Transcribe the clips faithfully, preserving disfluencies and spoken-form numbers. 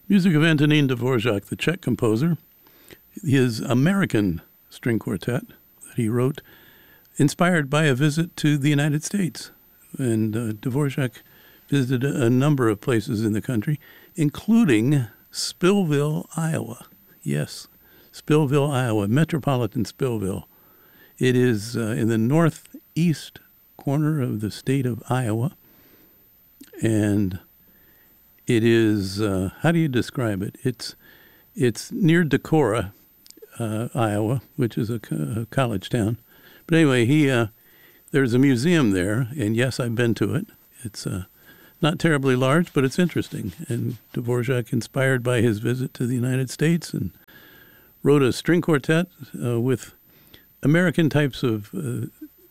Music of Antonin Dvorak, the Czech composer. His American string quartet that he wrote, inspired by a visit to the United States. And uh, Dvorak visited a number of places in the country, including Spillville, Iowa. Yes, Spillville, Iowa, metropolitan Spillville. It is uh, in the northeast corner of the state of Iowa. And it is, uh, how do you describe it? It's it's near Decorah, uh, Iowa, which is a, co- a college town. But anyway, he uh, there's a museum there, and yes, I've been to it. It's uh, not terribly large, but it's interesting. And Dvorak, inspired by his visit to the United States, and wrote a string quartet uh, with American types of, uh,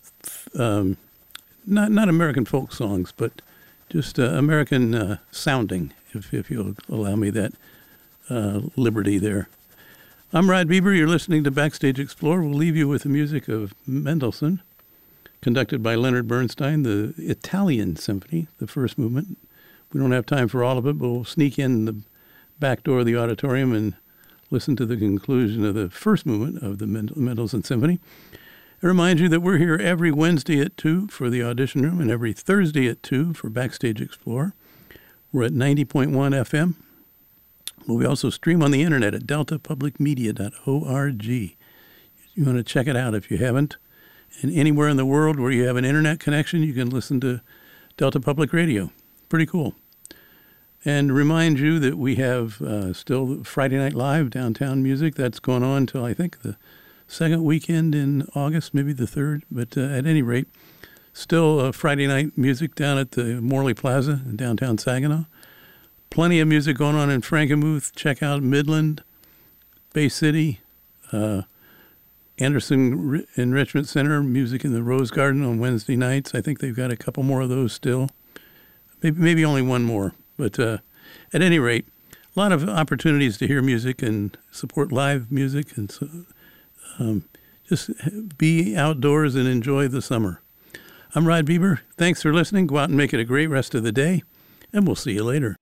um, not not American folk songs, but just uh, American uh, sounding, if, if you'll allow me that uh, liberty there. I'm Rod Bieber. You're listening to Backstage Explorer. We'll leave you with the music of Mendelssohn, conducted by Leonard Bernstein, the Italian Symphony, the first movement. We don't have time for all of it, but we'll sneak in the back door of the auditorium and listen to the conclusion of the first movement of the Mendelssohn Symphony. I remind you that we're here every Wednesday at two for the audition room and every Thursday at two for Backstage Explorer. We're at ninety point one F M. We also stream on the internet at delta public media dot org. You want to check it out if you haven't. And anywhere in the world where you have an internet connection, you can listen to Delta Public Radio. Pretty cool. And remind you that we have uh, still Friday Night Live, Downtown Music. That's going on until I think the second weekend in August, maybe the third. But uh, at any rate, still uh, Friday night music down at the Morley Plaza in downtown Saginaw. Plenty of music going on in Frankenmuth. Check out Midland, Bay City, uh, Anderson Enrichment Center, music in the Rose Garden on Wednesday nights. I think they've got a couple more of those still. Maybe, maybe only one more. But uh, at any rate, a lot of opportunities to hear music and support live music, and so, um, just be outdoors and enjoy the summer. I'm Rod Bieber. Thanks for listening. Go out and make it a great rest of the day, and we'll see you later.